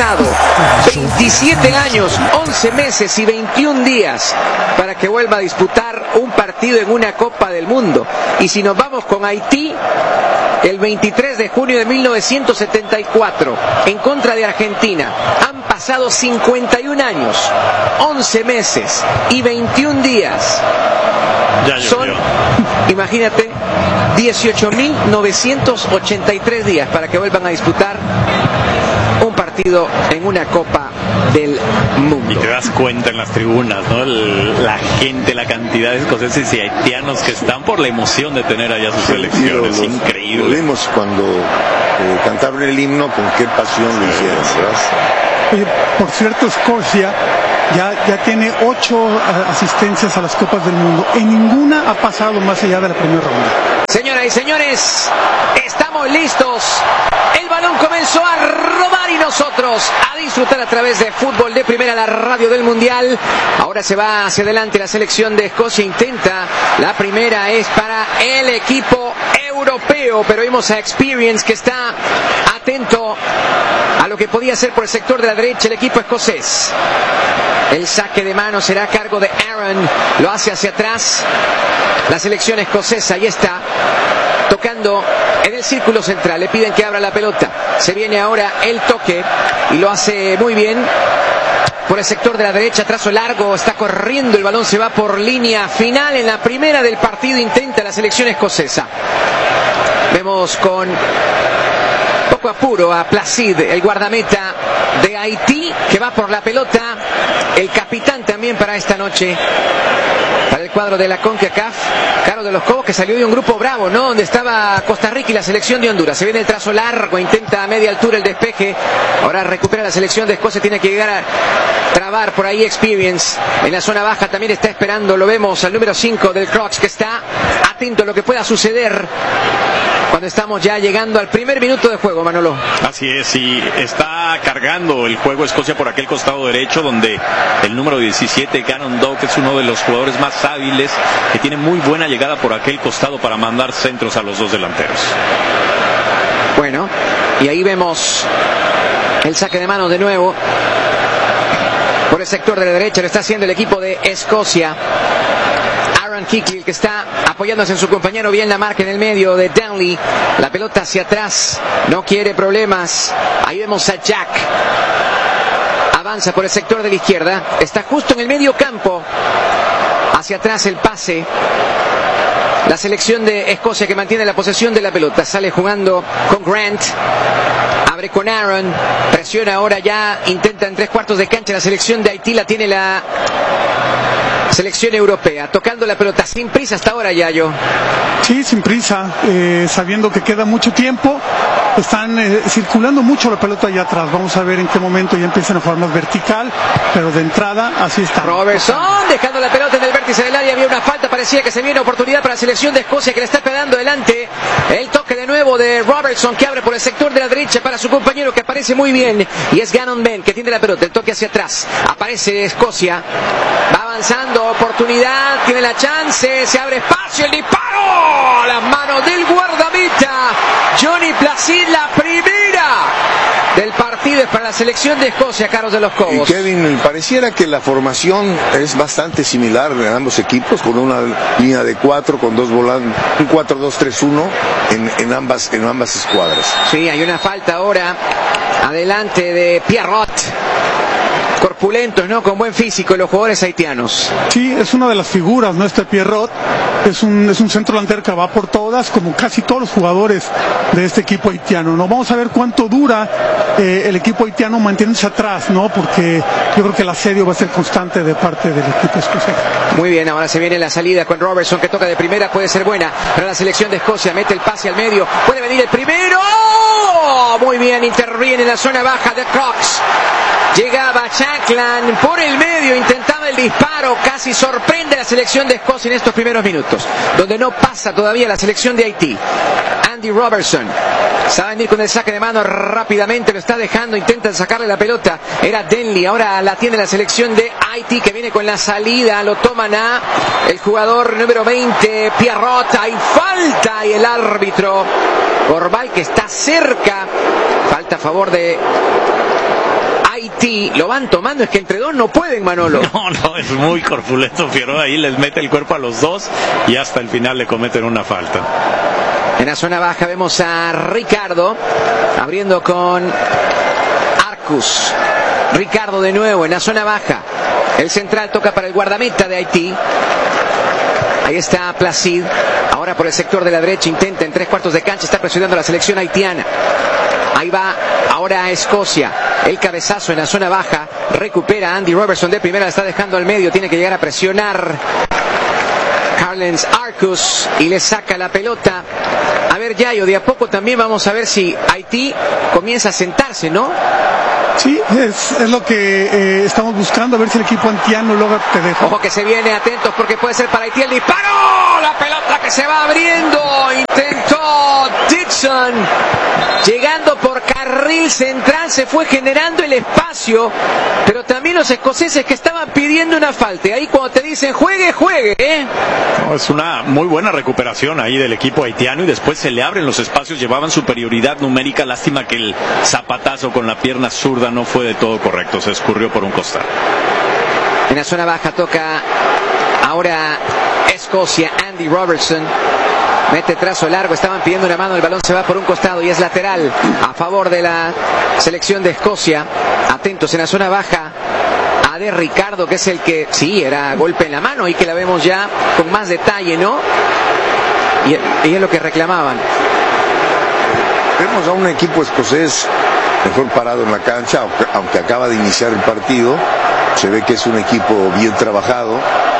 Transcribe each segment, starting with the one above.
pasado 27 años, 11 meses y 21 días para que vuelva a disputar un partido en una Copa del Mundo. Y si nos vamos con Haití, el 23 de junio de 1974, en contra de Argentina, han pasado 51 años, 11 meses y 21 días. Son, imagínate, 18.983 días para que vuelvan a disputar un partido en una Copa del Mundo. Y te das cuenta en las tribunas, ¿no? La gente, la cantidad de escoceses y haitianos que están por la emoción de tener allá sus selecciones. Increíble. Lo vimos cuando cantaron el himno, con qué pasión lo hicieron, ¿verdad? Oye, por cierto, Escocia ya tiene 8 asistencias a las Copas del Mundo. En ninguna ha pasado más allá de la primera ronda. Señoras y señores, estamos listos. El balón comenzó a rodar y nosotros a disfrutar a través de Fútbol de Primera, la radio del Mundial. Ahora se va hacia adelante la selección de Escocia, intenta. La primera es para el equipo europeo, pero vimos a Experience que está atento a lo que podía ser por el sector de la derecha el equipo escocés. El saque de mano será a cargo de Aaron, lo hace hacia atrás la selección escocesa, ahí está, tocando en el círculo central, le piden que abra la pelota, se viene ahora el toque y lo hace muy bien por el sector de la derecha, trazo largo, está corriendo, el balón se va por línea final en la primera del partido, intenta la selección escocesa. Vemos con poco apuro a Placid, el guardameta de Haití, que va por la pelota, el capitán también para esta noche, para el cuadro de la CONCACAF, Carlos de los Cobos, que salió de un grupo bravo, ¿no? Donde estaba Costa Rica y la selección de Honduras. Se viene el trazo largo, intenta a media altura el despeje, ahora recupera la selección de Escocia, tiene que llegar a trabar por ahí Experience, en la zona baja también está esperando, lo vemos al número 5 del Crocs, que está atento a lo que pueda suceder cuando estamos ya llegando al primer minuto de juego, Manolo. Así es, y está cargando el juego Escocia por aquel costado derecho, donde el número 17, Gannon Dock, es uno de los jugadores más hábiles, que tiene muy buena llegada por aquel costado para mandar centros a los dos delanteros. Bueno, y ahí vemos el saque de mano de nuevo por el sector de la derecha, lo está haciendo el equipo de Escocia. Kickley, que está apoyándose en su compañero, bien la marca en el medio de Danley, la pelota hacia atrás, no quiere problemas, ahí vemos a Jack, avanza por el sector de la izquierda, está justo en el medio campo, hacia atrás el pase, la selección de Escocia que mantiene la posesión de la pelota, sale jugando con Grant, abre con Aaron, presiona ahora ya, intenta en 3/4 de cancha, la selección de Haití la tiene la selección europea, tocando la pelota sin prisa hasta ahora, Yayo. Sí, sin prisa, sabiendo que queda mucho tiempo, están circulando mucho la pelota allá atrás. Vamos a ver en qué momento ya empiezan a jugar más vertical, pero de entrada así está. Robertson dejando la pelota en el vértice del área, había una falta, parecía que se viene oportunidad para la selección de Escocia, que le está pegando adelante. El toque de nuevo de Robertson, que abre por el sector de la derecha para su compañero, que aparece muy bien, y es Gannon Ben, que tiene la pelota, el toque hacia atrás, aparece Escocia, va avanzando, oportunidad, tiene la chance, se abre espacio, el disparo a las manos del guardameta Johnny Placid, la primera del partido es para la selección de Escocia, Carlos de los Cobos. Y Kevin, pareciera que la formación es bastante similar en ambos equipos, con una línea de 4, con dos volantes, un 4-2-3-1 en ambas escuadras. Sí, hay una falta ahora adelante de Pierrot. Corpulentos, ¿no? Con buen físico los jugadores haitianos. Sí, es una de las figuras, ¿no? Este Pierrot es un centro delantero que va por todas, como casi todos los jugadores de este equipo haitiano, ¿no? Vamos a ver cuánto dura el equipo haitiano manteniéndose atrás, ¿no? Porque yo creo que el asedio va a ser constante de parte del equipo escocés. Muy bien, ahora se viene la salida con Robertson, que toca de primera, puede ser buena para la selección de Escocia, mete el pase al medio, puede venir el primero. Muy bien, interviene en la zona baja de Cox. Llegaba Shankland por el medio, intentaba el disparo, casi sorprende la selección de Escocia en estos primeros minutos, donde no pasa todavía la selección de Haití. Andy Robertson se va a venir con el saque de mano rápidamente, lo está dejando, intentan sacarle la pelota, era Denley, ahora la tiene la selección de Haití, que viene con la salida, lo toman a el jugador número 20, Pierrot, hay falta, y el árbitro Orval, que está cerca, falta a favor de Haití. Lo van tomando, es que entre dos no pueden, Manolo. No, es muy corpulento Fierro, ahí les mete el cuerpo a los dos y hasta el final le cometen una falta. En la zona baja vemos a Ricardo abriendo con Arcus. Ricardo de nuevo en la zona baja. El central toca para el guardameta de Haití. Ahí está Placid. Ahora por el sector de la derecha intenta en 3/4 de cancha. Está presionando la selección haitiana. Ahí va ahora a Escocia. El cabezazo en la zona baja. Recupera Andy Robertson de primera. La está dejando al medio. Tiene que llegar a presionar Carlens Arcus. Y le saca la pelota. A ver, Yayo, de a poco también vamos a ver si Haití comienza a sentarse, ¿no? Sí, es lo que estamos buscando, a ver si el equipo haitiano logra tener. Ojo que se viene, atentos porque puede ser para Haití el disparo. La pelota que se va abriendo. Intentó Dixon. Llegando por carril central, se fue generando el espacio. Pero también los escoceses que estaban pidiendo una falta. Y ahí cuando te dicen juegue, juegue. No, es una muy buena recuperación ahí del equipo haitiano y después se le abren los espacios. Llevaban superioridad numérica. Lástima que el zapatazo con la pierna zurda no fue de todo correcto, se escurrió por un costado. En la zona baja toca ahora Escocia. Andy Robertson mete trazo largo, estaban pidiendo una mano, el balón se va por un costado y es lateral a favor de la selección de Escocia. Atentos en la zona baja a de Ricardo, que es el que sí, era golpe en la mano y que la vemos ya con más detalle, ¿no? Y es lo que reclamaban. Vemos a un equipo escocés mejor parado en la cancha, aunque acaba de iniciar el partido. Se ve que es un equipo bien trabajado.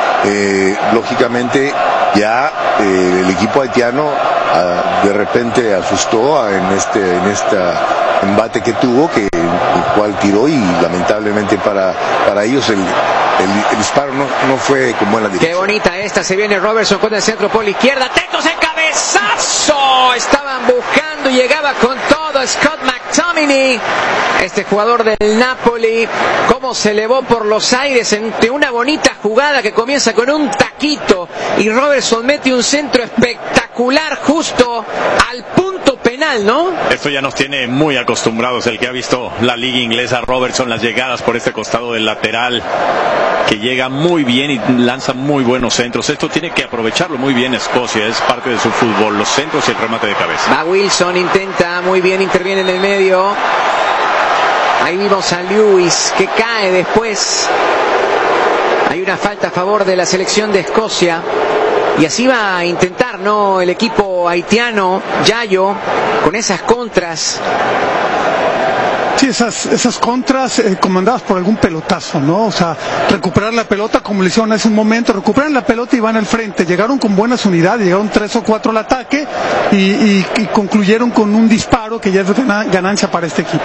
Lógicamente ya el equipo haitiano de repente asustó en este embate que tuvo, el cual tiró, y lamentablemente para ellos el disparo no fue con buena dirección. Qué bonita esta, se viene Robertson con el centro por la izquierda, atentos, el cabezazo, estaban buscando y llegaba con todo Scott McTominay, este jugador del Napoli, cómo se elevó por los aires entre una bonita jugada que comienza con un taquito y Robertson mete un centro espectacular justo al punto penal, ¿no? Esto ya nos tiene muy acostumbrados, el que ha visto la liga inglesa. Robertson, las llegadas por este costado del lateral, que llega muy bien y lanza muy buenos centros. Esto tiene que aprovecharlo muy bien Escocia, es parte de su fútbol, los centros y el remate de cabeza. Va Wilson, intenta muy bien, interviene en el medio. Ahí vimos a Lewis que cae después. Hay una falta a favor de la selección de Escocia. Y así va a intentar, ¿no?, el equipo haitiano, Yayo, con esas contras. Sí, esas contras comandadas por algún pelotazo, ¿no? O sea, recuperar la pelota como le hicieron hace un momento, recuperan la pelota y van al frente. Llegaron con buenas unidades, llegaron 3 o 4 al ataque y concluyeron con un disparo que ya es ganancia para este equipo.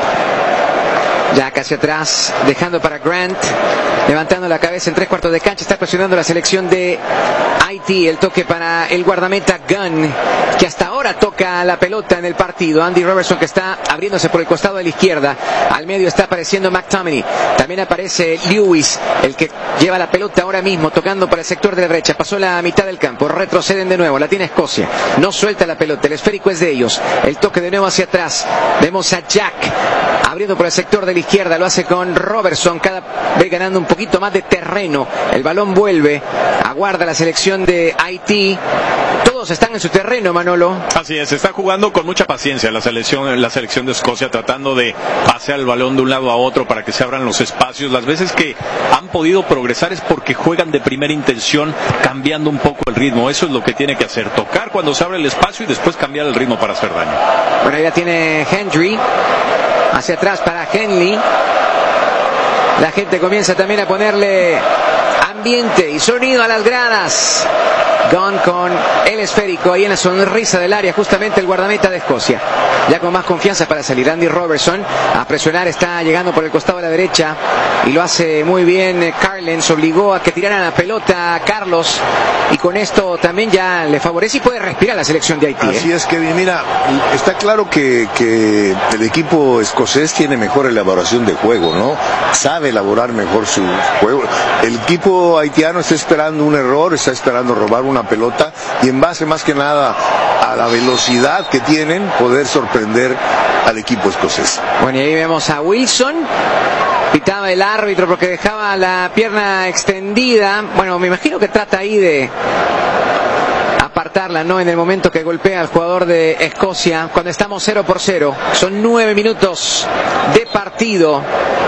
Ya casi atrás, dejando para Grant, levantando la cabeza en 3/4 de cancha, está presionando la selección de Haití. El toque para el guardameta Gunn, que hasta ahora toca la pelota en el partido. Andy Robertson, que está abriéndose por el costado de la izquierda. Al medio está apareciendo McTominay. También aparece Lewis, el que lleva la pelota ahora mismo, tocando para el sector de la derecha. Pasó la mitad del campo, retroceden de nuevo. La tiene Escocia. No suelta la pelota, el esférico es de ellos. El toque de nuevo hacia atrás. Vemos a Jack abriendo por el sector de la izquierda, lo hace con Robertson, cada vez ganando un poquito más de terreno. El balón vuelve, aguarda la selección de Haití. Todos están en su terreno, Manolo. Así es, está jugando con mucha paciencia la selección de Escocia, tratando de pasear el balón de un lado a otro para que se abran los espacios. Las veces que han podido progresar es porque juegan de primera intención, cambiando un poco el ritmo. Eso es lo que tiene que hacer, tocar cuando se abre el espacio y después cambiar el ritmo para hacer daño. Bueno, ya tiene Hendry. Hacia atrás para Henley. La gente comienza también a ponerle ambiente y sonido a las gradas. Gunn con el esférico ahí en la sonrisa del área, justamente el guardameta de Escocia. Ya con más confianza para salir. Andy Robertson a presionar, está llegando por el costado de la derecha y lo hace muy bien. Carlens obligó a que tiraran la pelota a Carlos y con esto también ya le favorece y puede respirar la selección de Haití. Así es, Kevin. Mira, está claro que el equipo escocés tiene mejor elaboración de juego, ¿no? Sabe elaborar mejor su juego. El equipo equipo haitiano está esperando un error, está esperando robar una pelota y en base más que nada a la velocidad que tienen, poder sorprender al equipo escocés. Bueno, y ahí vemos a Wilson. Pitaba el árbitro porque dejaba la pierna extendida. Bueno, me imagino que trata ahí de apartarla, ¿no? En el momento que golpea al jugador de Escocia, cuando estamos 0-0. Son 9 minutos de partido.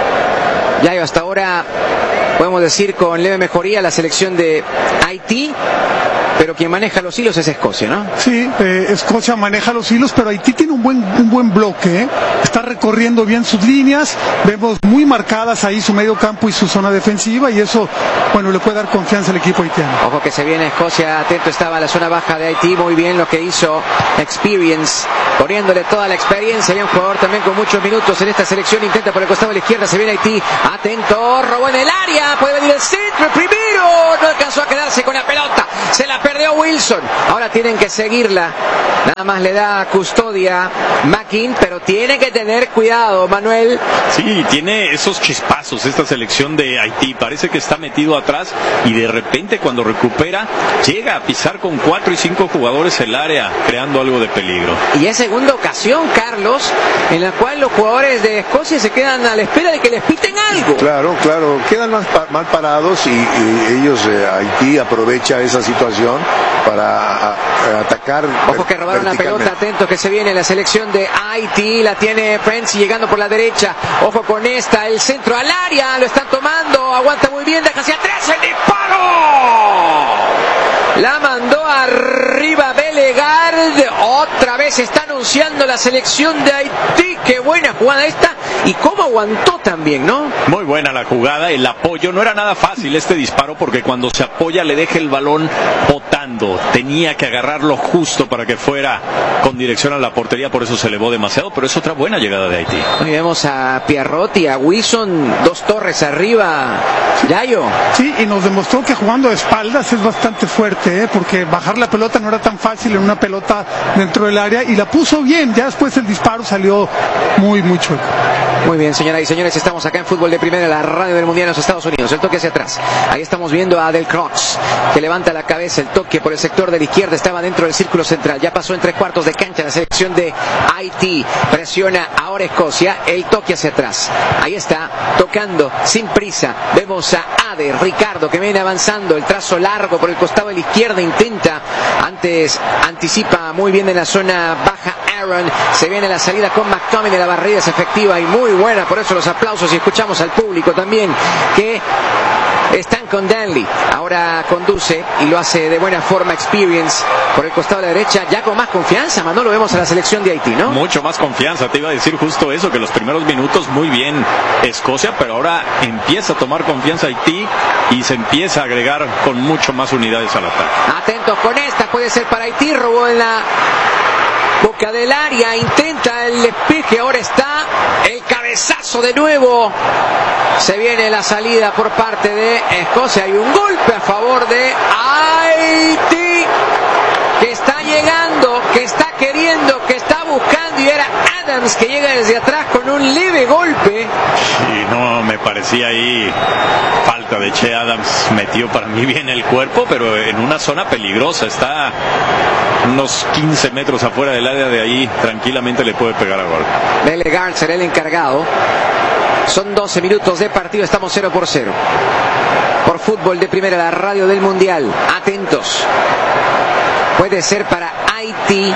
Ya hasta ahora podemos decir con leve mejoría la selección de Haití, pero quien maneja los hilos es Escocia, ¿no? Sí, Escocia maneja los hilos, pero Haití tiene un buen bloque, ¿eh? Está recorriendo bien sus líneas, vemos muy marcadas ahí su medio campo y su zona defensiva, y eso, bueno, le puede dar confianza al equipo haitiano. Ojo que se viene Escocia, atento estaba la zona baja de Haití, muy bien lo que hizo Experience, poniéndole toda la experiencia. Había un jugador también con muchos minutos en esta selección, intenta por el costado de la izquierda, se viene Haití, atento, robó en el área, puede venir el centro, el primero, no alcanzó a quedarse con la pelota, se la perdió Wilson. Ahora tienen que seguirla. Nada más le da custodia Makin, pero tiene que tener cuidado, Manuel. Sí, tiene esos chispazos esta selección de Haití. Parece que está metido atrás y de repente cuando recupera llega a pisar con 4 y 5 jugadores el área, creando algo de peligro. Y es segunda ocasión, Carlos, en la cual los jugadores de Escocia se quedan a la espera de que les piten algo. Claro, quedan mal parados y ellos, Haití aprovecha esa situación para atacar. Ojo que robaron la pelota, atentos que se viene la selección de Haití, la tiene Prince llegando por la derecha, ojo con esta, el centro al área, lo están tomando, aguanta muy bien, deja hacia atrás, el disparo, la mandó arriba Bellegarde, otra vez está anunciando la selección de Haití, qué buena jugada esta, y cómo aguantó también, ¿no? Muy buena la jugada, el apoyo, no era nada fácil este disparo porque cuando se apoya le deja el balón botando, tenía que agarrarlo justo para que fuera con dirección a la portería, por eso se elevó demasiado, pero es otra buena llegada de Haití. Hoy vemos a Pierrot y a Wilson, dos torres arriba, Yayo. Sí, y nos demostró que jugando de espaldas es bastante fuerte, porque bajar la pelota no era tan fácil en una pelota dentro del área, y la puso bien, ya después el disparo salió muy chueco. Muy bien, señoras y señores, estamos acá en Fútbol de Primera, la radio del Mundial en los Estados Unidos. El toque hacia atrás. Ahí estamos viendo a Del Croix, que levanta la cabeza. El toque por el sector de la izquierda estaba dentro del círculo central. Ya pasó en 3/4 de cancha la selección de Haití. Presiona ahora Escocia. El toque hacia atrás. Ahí está, tocando sin prisa. Vemos a Ade, Ricardo, que viene avanzando. El trazo largo por el costado de la izquierda. Intenta, antes anticipa muy bien en la zona baja Aaron. Se viene la salida con McTominay. La barrida es efectiva y muy buena, por eso los aplausos, y escuchamos al público también que están con Danley. Ahora conduce y lo hace de buena forma Experience por el costado de la derecha, ya con más confianza, Manolo, vemos a la selección de Haití, ¿no? Mucho más confianza, te iba a decir justo eso, que los primeros minutos muy bien Escocia, pero ahora empieza a tomar confianza Haití y se empieza a agregar con mucho más unidades al ataque. Atentos con esta, puede ser para Haití, robó en la boca del área, intenta el despeje, ahora está el cabezazo de nuevo, se viene la salida por parte de Escocia, hay un golpe a favor de Haití, que está llegando, que está queriendo, que está buscando, y era Adams que llega desde atrás con un leve golpe. Sí, no, me parecía ahí falta de Che Adams, metió para mí bien el cuerpo, pero en una zona peligrosa, está unos 15 metros afuera del área, de ahí tranquilamente le puede pegar a gol. Bellegarde será el encargado. Son 12 minutos de partido, estamos 0-0. Por Fútbol de Primera, la radio del Mundial. Atentos. Puede ser para Haití.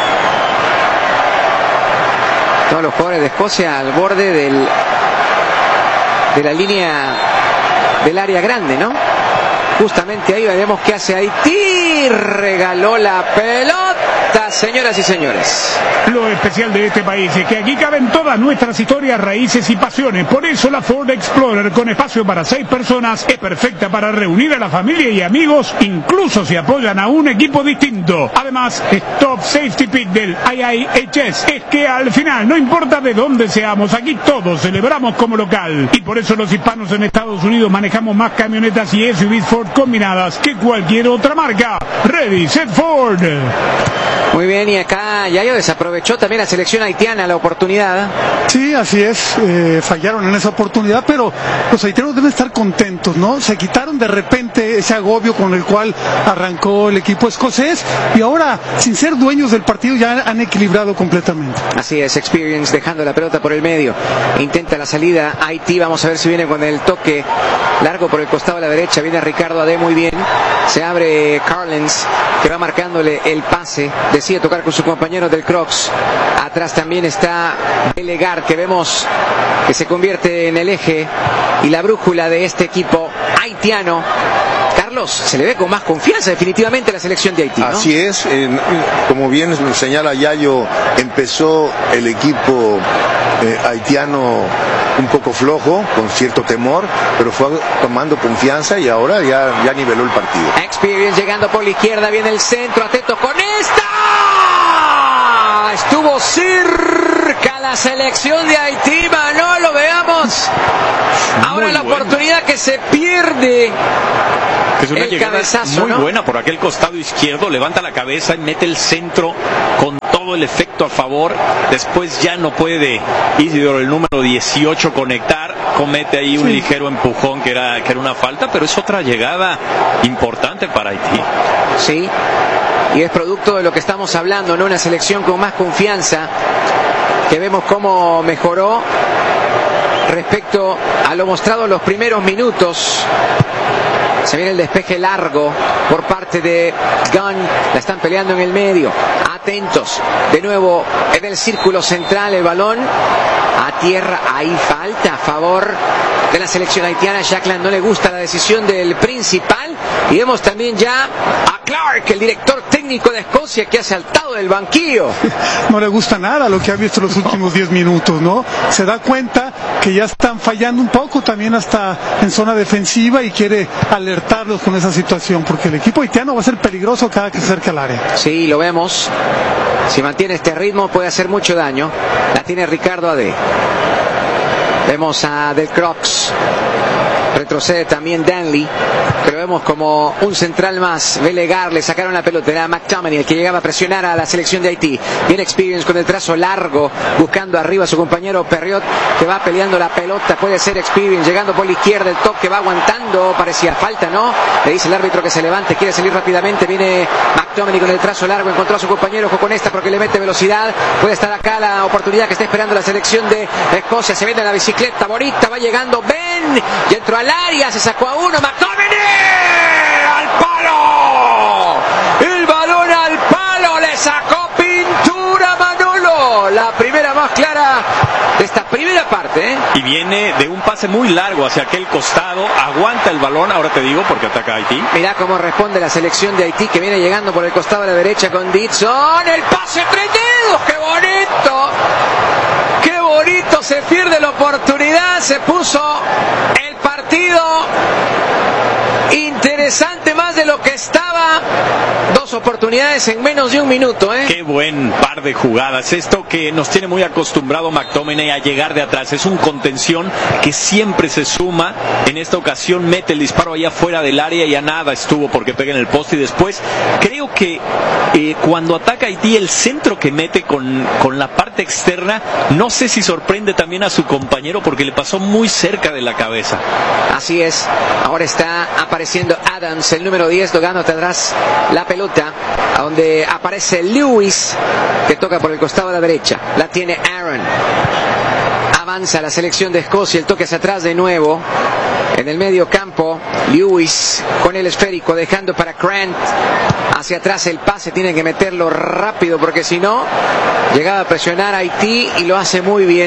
Todos los jugadores de Escocia al borde de la línea del área grande, ¿no? Justamente ahí veremos qué hace Haití. Regaló la pelota, señoras y señores. Lo especial de este país es que aquí caben todas nuestras historias, raíces y pasiones. Por eso la Ford Explorer, con espacio para 6 personas, es perfecta para reunir a la familia y amigos, incluso si apoyan a un equipo distinto. Además, es Top Safety Pick del IIHS. Es que al final, no importa de dónde seamos, aquí todos celebramos como local. Y por eso los hispanos en Estados Unidos manejamos más camionetas y SUVs Ford combinadas que cualquier otra marca. Ready, set, Ford. Muy Muy bien, y acá Yayo desaprovechó también la selección haitiana la oportunidad. Sí, así es, fallaron en esa oportunidad, pero los haitianos deben estar contentos, ¿no? Se quitaron de repente ese agobio con el cual arrancó el equipo escocés y ahora, sin ser dueños del partido, ya han equilibrado completamente. Así es, Experience dejando la pelota por el medio, intenta la salida Haití, vamos a ver si viene con el toque largo por el costado a la derecha, viene Ricardo Adé muy bien, se abre Carlens, que va marcándole el pase, decide tocar con su compañero del Crocs, atrás también está Belegar, que vemos que se convierte en el eje y la brújula de este equipo haitiano. Carlos, se le ve con más confianza definitivamente la selección de Haití, ¿no? Así es, como bien señala Yayo, empezó el equipo haitiano un poco flojo, con cierto temor, pero fue tomando confianza y ahora ya niveló el partido. Experience llegando por la izquierda, viene el centro, atento con esta. Estuvo cerca la selección de Haití, Manolo, veamos. Ahora la oportunidad que se pierde. Es una llegada muy buena por aquel costado izquierdo, levanta la cabeza y mete el centro con todo el efecto a favor. Después ya no puede Isidoro, el número 18, conectar, comete ahí un ligero empujón que era una falta, pero es otra llegada importante para Haití. Sí, y es producto de lo que estamos hablando, ¿no? Una selección con más confianza, que vemos cómo mejoró respecto a lo mostrado en los primeros minutos. Se viene el despeje largo por parte de Gunn. La están peleando en el medio. Atentos. De nuevo en el círculo central el balón. A tierra. Hay falta a favor de la selección haitiana. Jackland no le gusta la decisión del principal. Y vemos también ya a Clark, el director técnico de Escocia, que ha saltado del banquillo. No le gusta nada lo que ha visto los últimos 10 minutos, ¿no? Se da cuenta que ya están fallando un poco también hasta en zona defensiva y quiere alertarlos con esa situación, porque el equipo haitiano va a ser peligroso cada que se acerque al área. Sí, lo vemos. Si mantiene este ritmo puede hacer mucho daño. La tiene Ricardo Adé. Vemos a Del Crocs. Retrocede también Danley, pero vemos como un central más. Belegar, le sacaron la pelota, era McTominay el que llegaba a presionar a la selección de Haití. Viene Experience con el trazo largo, buscando arriba a su compañero Perriot, que va peleando la pelota. Puede ser Experience, llegando por la izquierda, el toque va aguantando, parecía falta, ¿no? Le dice el árbitro que se levante, quiere salir rápidamente. Viene McTominay con el trazo largo, encontró a su compañero, ojo con esta porque le mete velocidad. Puede estar acá la oportunidad que está esperando la selección de Escocia. Se viene en la bicicleta bonita, va llegando Ben, y entró al área, se sacó a uno, McTominay al palo, el balón al palo, le sacó pintura Manolo, la primera más clara de esta primera parte, ¿eh? Y viene de un pase muy largo hacia aquel costado, aguanta el balón, ahora te digo porque ataca Haití. Mirá cómo responde la selección de Haití, que viene llegando por el costado a la derecha con Dixon, el pase tres dedos, qué bonito, qué bonito, se pierde la oportunidad, se puso el partido interesante más de lo que estaba. Dos oportunidades en menos de un minuto, ¿eh? Qué buen par de jugadas. Esto que nos tiene muy acostumbrado McTominay a llegar de atrás. Es un contención que siempre se suma. En esta ocasión mete el disparo allá fuera del área y a nada estuvo porque pega en el poste. Y después creo que cuando ataca Haití, el centro que mete con la parte externa, no sé si sorprende también a su compañero porque le pasó muy cerca de la cabeza. Así es. Ahora está apareciendo Adams, el número 10, tocando atrás la pelota, a donde aparece Lewis, que toca por el costado de la derecha. La tiene Aaron. Avanza la selección de Escocia, el toque hacia atrás de nuevo. En el medio campo, Lewis con el esférico, dejando para Grant. Hacia atrás el pase, tiene que meterlo rápido porque si no, llegaba a presionar a Haití y lo hace muy bien.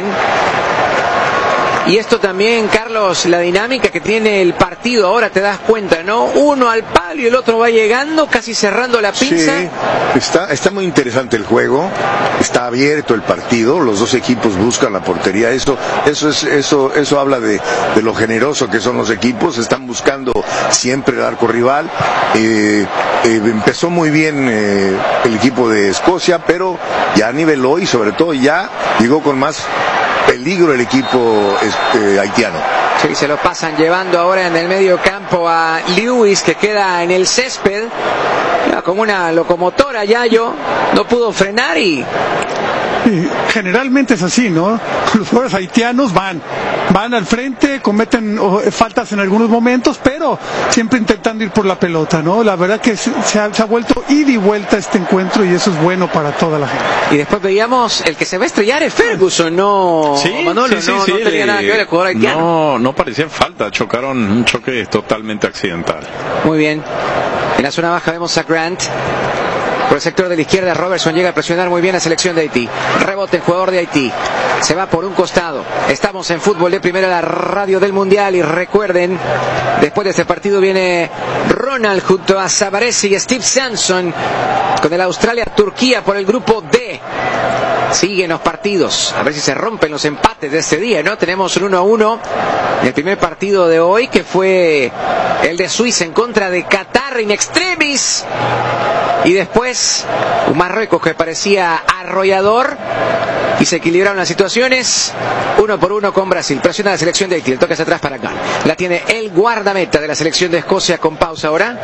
Y esto también, Carlos, la dinámica que tiene el partido, ahora te das cuenta, ¿no? Uno al palo y el otro va llegando, casi cerrando la pinza. Sí, está muy interesante el juego, está abierto el partido, los dos equipos buscan la portería, eso habla de lo generoso que son los equipos, están buscando siempre el arco rival. Empezó muy bien el equipo de Escocia, pero ya niveló y sobre todo ya llegó con más peligro el equipo haitiano. Sí, se lo pasan llevando ahora en el medio campo a Lewis, que queda en el césped. Como una locomotora, Yayo. No pudo frenar y generalmente es así, ¿no? Los jugadores haitianos van al frente, cometen faltas en algunos momentos, pero siempre intentando ir por la pelota, ¿no? La verdad que se ha vuelto ida y vuelta este encuentro y eso es bueno para toda la gente. Y después veíamos el que se va a estrellar es Ferguson, ¿no? Sí, Manolo, sí, no tenía nada que ver el jugador haitiano. No parecía falta, chocaron un choque totalmente accidental. Muy bien. En la zona baja vemos a Grant. Por el sector de la izquierda, Robertson llega a presionar muy bien a la selección de Haití. Rebote el jugador de Haití. Se va por un costado. Estamos en Fútbol de Primera, la radio del Mundial. Y recuerden, después de este partido viene Ronald junto a Savarese y Steve Sampson con el Australia-Turquía por el grupo D. Siguen los partidos. A ver si se rompen los empates de este día, ¿no? Tenemos un 1-1 en el primer partido de hoy, que fue el de Suiza en contra de Qatar in extremis. Y después un Marruecos que parecía arrollador y se equilibraron las situaciones 1-1 con Brasil. Presiona la selección de Haití, el toque hacia atrás para Gunn. La tiene el guardameta de la selección de Escocia con pausa ahora.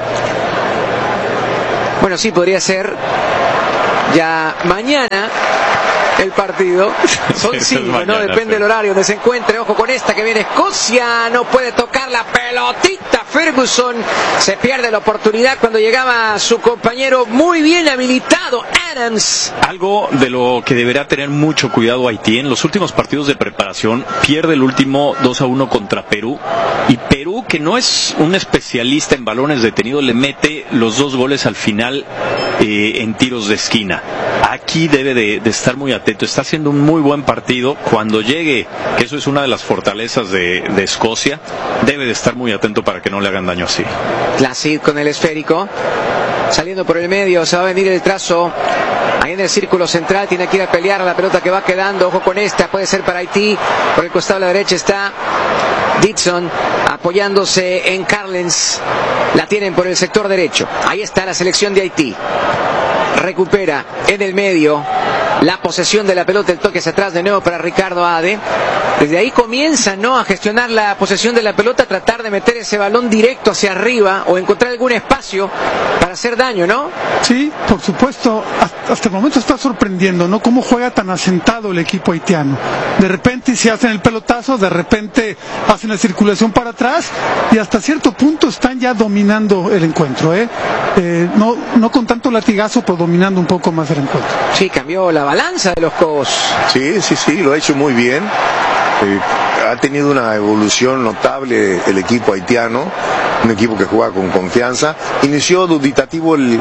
Bueno, sí, podría ser ya mañana el partido. Son 5, ¿no? Depende del horario donde se encuentre. Ojo con esta que viene Escocia. No puede tocar la pelotita. Ferguson se pierde la oportunidad cuando llegaba su compañero muy bien habilitado, Adams. Algo de lo que deberá tener mucho cuidado Haití en los últimos partidos de preparación. Pierde el último 2-1 contra Perú. Y Perú, que no es un especialista en balones detenidos, le mete los 2 goles al final en tiros de esquina. Aquí debe de estar muy atento. Está haciendo un muy buen partido. Cuando llegue, que eso es una de las fortalezas de Escocia, debe de estar muy atento para que no le hagan daño así. Placid con el esférico, saliendo por el medio, se va a venir el trazo ahí en el círculo central, tiene que ir a pelear a la pelota que va quedando. Ojo con esta, puede ser para Haití. Por el costado de la derecha está Dixon apoyándose en Carlens. La tienen por el sector derecho. Ahí está la selección de Haití. Recupera en el medio la posesión de la pelota, el toque hacia atrás de nuevo para Ricardo Ade. Desde ahí comienzan, ¿no?, a gestionar la posesión de la pelota, tratar de meter ese balón directo hacia arriba o encontrar algún espacio para hacer daño, ¿no? Sí, por supuesto. Hasta el momento está sorprendiendo, ¿no?, cómo juega tan asentado el equipo haitiano. De repente se hacen el pelotazo, de repente hacen la circulación para atrás y hasta cierto punto están ya dominando el encuentro, no con tanto latigazo, pero dominando un poco más el encuentro. Sí, cambió la balanza de los Cobos. Sí, lo ha hecho muy bien. Ha tenido una evolución notable el equipo haitiano, un equipo que juega con confianza. Inició dubitativo el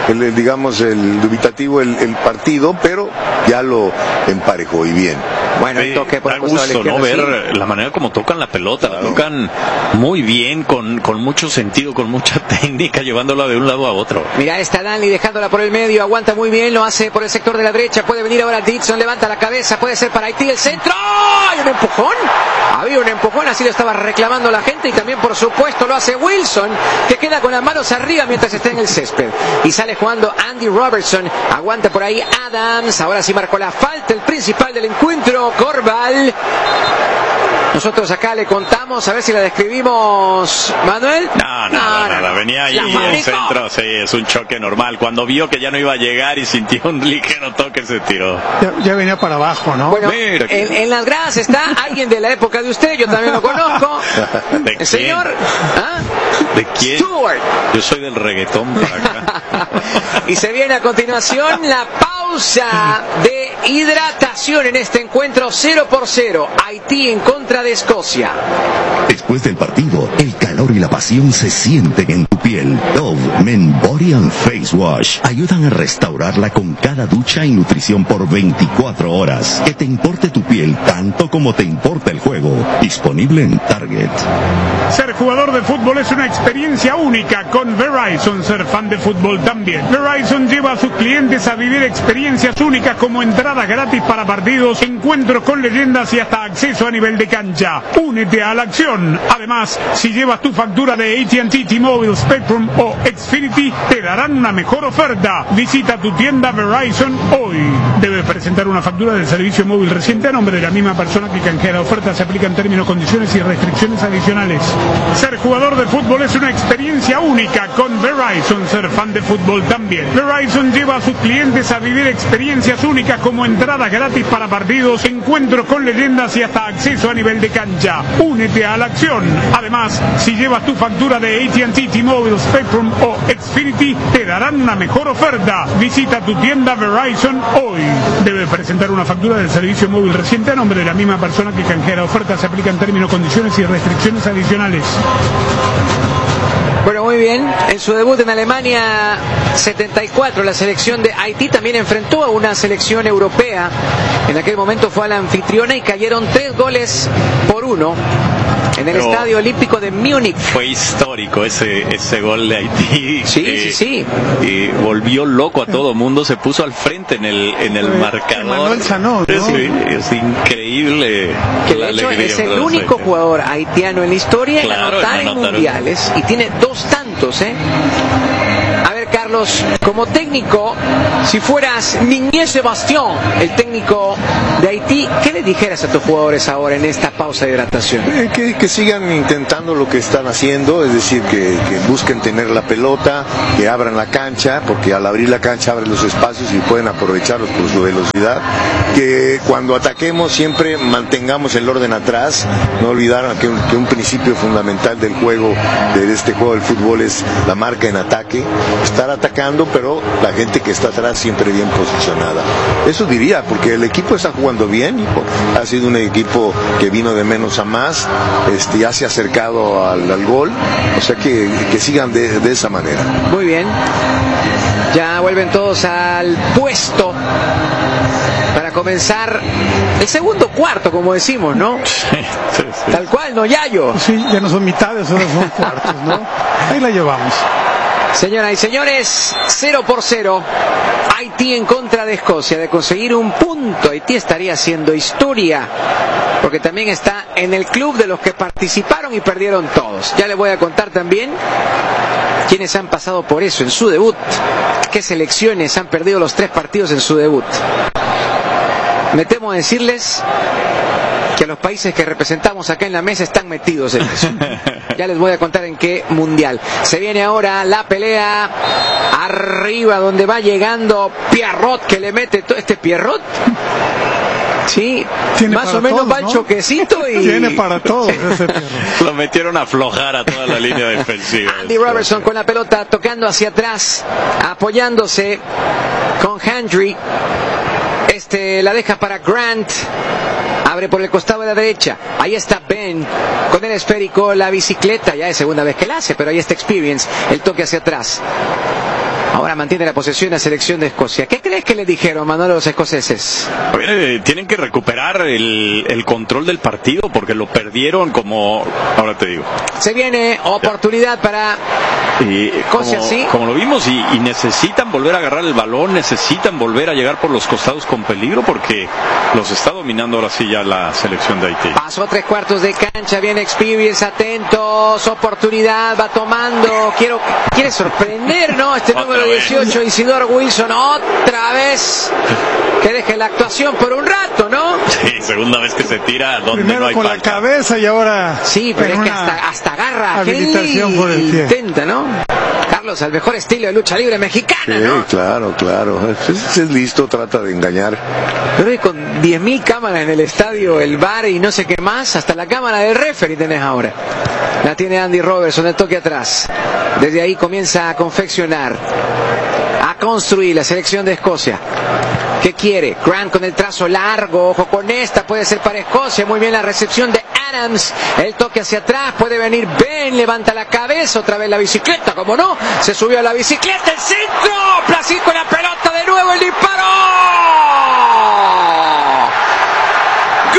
partido, pero ya lo emparejó y bien. Bueno, el toque por da gusto, ¿no?, ver la manera como tocan la pelota. La tocan muy bien, con mucho sentido, con mucha técnica, llevándola de un lado a otro. Mira, está Danley dejándola por el medio, aguanta muy bien, lo hace por el sector de la derecha, puede venir ahora Dixon, levanta la cabeza, puede ser para Haití el centro. ¡Hay un empujón! Había un empujón, así lo estaba reclamando la gente, y también por supuesto lo hace Wilson, que queda con las manos arriba mientras está en el césped. Y sale jugando Andy Robertson, aguanta por ahí Adams, ahora sí marcó la falta, el principal del encuentro, Corval. Nosotros acá le contamos, a ver si la describimos, Manuel. Nada, venía ahí el centro, sí, es un choque normal. Cuando vio que ya no iba a llegar y sintió un ligero toque, se tiró. Ya venía para abajo, ¿no? Bueno, en las gradas está alguien de la época de usted, yo también lo conozco. ¿De el quién? Señor, ¿De quién? Stuart. Yo soy del reggaetón para acá. Y se viene a continuación la pausa de hidratación en este encuentro 0-0. Haití en contra de Escocia. Después del partido, el calor y la pasión se sienten en tu piel. Dove Men Body and Face Wash ayudan a restaurarla con cada ducha y nutrición por 24 horas. Que te importe tu piel tanto como te importa el juego. Disponible en Target. Ser jugador de fútbol es una experiencia única con Verizon. Ser fan de fútbol también. Verizon lleva a sus clientes a vivir experiencias únicas como entradas gratis para partidos, encuentros con leyendas y hasta acceso a nivel de cancha. Únete a la acción. Además, si llevas tu factura de AT&T, T-Mobile, Spectrum o Xfinity, te darán una mejor oferta. Visita tu tienda Verizon hoy. Debes presentar una factura del servicio móvil reciente a nombre de la misma persona que canjea la oferta. Se aplica aplican términos, condiciones y restricciones adicionales. Ser jugador de fútbol es una experiencia única con Verizon. Ser fan de fútbol también. Verizon lleva a sus clientes a vivir experiencias únicas como entradas gratis para partidos, encuentros con leyendas y hasta acceso a nivel de cancha. Únete a la acción. Además, si llevas tu factura de AT&T, T-Mobile, Spectrum o Xfinity, te darán una mejor oferta. Visita tu tienda Verizon hoy. Debe presentar una factura del servicio móvil reciente a nombre de la misma persona que canjea la oferta. Se aplican términos, condiciones y restricciones adicionales. Bueno, muy bien. En su debut en Alemania 74, la selección de Haití también enfrentó a una selección europea. En aquel momento fue a la anfitriona y cayeron 3-1 en el Estadio Olímpico de Múnich. Fue histórico ese gol de Haití. Sí. Y volvió loco a todo mundo, se puso al frente en el marcador. Manuel Sanó, ¿no? Sí, es increíble. Que de hecho es el único jugador haitiano en la historia en anotar en mundiales y tiene 2 tantos, A ver, Carlos, como técnico, si fueras Niñé Sebastián, el técnico de Haití, ¿qué le dijeras a tus jugadores ahora en esta pausa de hidratación? Que sigan intentando lo que están haciendo, es decir, que busquen tener la pelota, que abran la cancha, porque al abrir la cancha abren los espacios y pueden aprovecharlos por su velocidad, que cuando ataquemos siempre mantengamos el orden atrás, no olvidar que un principio fundamental del juego, de este juego del fútbol, es la marca en ataque, estar atacando, pero la gente que está atrás siempre bien posicionada. Eso diría, porque el equipo está jugando bien, ha sido un equipo que vino de menos a más, ya se ha acercado al gol, o sea que sigan de esa manera. Muy bien, ya vuelven todos al puesto para comenzar el segundo cuarto, como decimos, ¿no? Sí. Tal cual, ¿no, Yayo? Sí, ya no son mitades, ahora son cuartos, ¿no? Ahí la llevamos. Señoras y señores, 0-0. Haití en contra de Escocia. De conseguir un punto, Haití estaría haciendo historia, porque también está en el club de los que participaron y perdieron todos. Ya les voy a contar también quiénes han pasado por eso en su debut, qué selecciones han perdido los 3 partidos en su debut. Me temo decirles que los países que representamos acá en la mesa están metidos en eso. Ya les voy a contar en qué mundial. Se viene ahora la pelea arriba, donde va llegando Pierrot, que le mete todo este Pierrot. Sí, más o menos va el choquecito y... Tiene para todos ese Pierrot. Lo metieron a aflojar a toda la línea defensiva. Andy Robertson con la pelota, tocando hacia atrás, apoyándose con Hendry. La deja para Grant. Abre por el costado de la derecha. Ahí está Ben con el esférico, la bicicleta. Ya es segunda vez que la hace, pero ahí está Experience. El toque hacia atrás. Ahora mantiene la posesión la selección de Escocia. ¿Qué crees que le dijeron, Manolo, los escoceses? Tienen que recuperar el control del partido porque lo perdieron, como ahora te digo. Se viene oportunidad para Escocia, sí. Como lo vimos, y necesitan volver a agarrar el balón, necesitan volver a llegar por los costados con peligro porque los está dominando ahora sí ya la selección de Haití. Pasó 3/4 de cancha, viene Experience, atentos, oportunidad, va tomando, quiere sorprender, ¿no? Este número 18, Isidore Wilson, otra vez, que deje la actuación por un rato, ¿no? Sí, segunda vez que se tira donde primero no hay con falta. La cabeza y ahora... Sí, pero es que hasta agarra habilitación Henry, por el pie. Intenta, ¿no? Carlos, al mejor estilo de lucha libre mexicana, ¿no? Sí, claro. Es listo, trata de engañar. Pero es con 10.000 cámaras en el estadio, el bar y no sé qué más, hasta la cámara del referee tenés ahora. La tiene Andy Robertson, el toque atrás. Desde ahí comienza a confeccionar, a construir la selección de Escocia. ¿Qué quiere? Grant con el trazo largo, ojo con esta, puede ser para Escocia. Muy bien la recepción de Adams, el toque hacia atrás, puede venir Ben, levanta la cabeza, otra vez la bicicleta, como no, se subió a la bicicleta, el centro, Placid con la pelota de nuevo, el disparo.